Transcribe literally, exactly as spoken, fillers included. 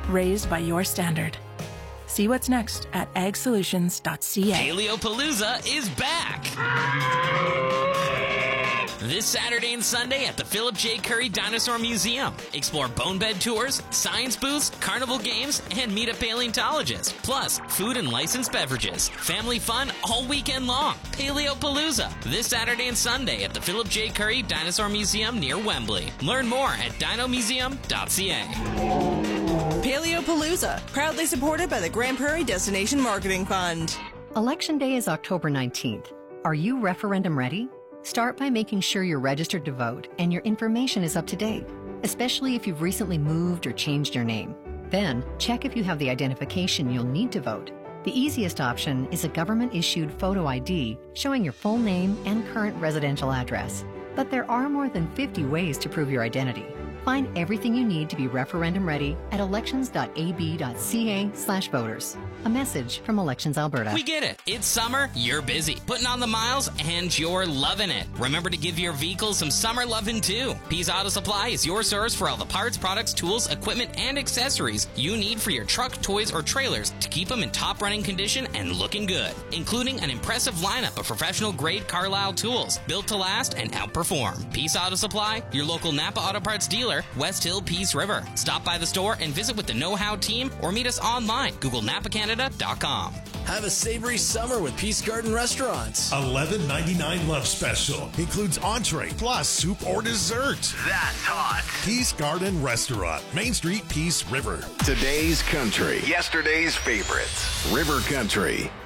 raised by your standard. See what's next at ag solutions dot c a. Paleopalooza is back! This Saturday and Sunday at the Philip J. Curry Dinosaur Museum. Explore bone bed tours, science booths, carnival games, and meet a paleontologist. Plus, food and licensed beverages. Family fun all weekend long. Paleopalooza. This Saturday and Sunday at the Philip J. Curry Dinosaur Museum near Wembley. Learn more at dino museum dot c a. Paleopalooza, proudly supported by the Grand Prairie Destination Marketing Fund. Election Day is October nineteenth. Are you referendum ready? Start by making sure you're registered to vote and your information is up to date, especially if you've recently moved or changed your name. Then, check if you have the identification you'll need to vote. The easiest option is a government-issued photo I D showing your full name and current residential address. But there are more than fifty ways to prove your identity. Find everything you need to be referendum ready at elections dot a b dot c a slash voters. A message from Elections Alberta. We get it. It's summer, you're busy, putting on the miles, and you're loving it. Remember to give your vehicle some summer loving too. Pease Auto Supply is your source for all the parts, products, tools, equipment, and accessories you need for your truck, toys, or trailers to keep them in top running condition and looking good, including an impressive lineup of professional grade Carlisle tools built to last and outperform. Pease Auto Supply, your local Napa Auto Parts dealer, West Hill, Peace River. Stop by the store and visit with the Know How team or meet us online. Google Napa Canada dot com. Have a savory summer with Peace Garden Restaurants. eleven ninety-nine lunch special. Includes entree plus soup or dessert. That's hot. Peace Garden Restaurant, Main Street, Peace River. Today's country. Yesterday's favorites. River Country.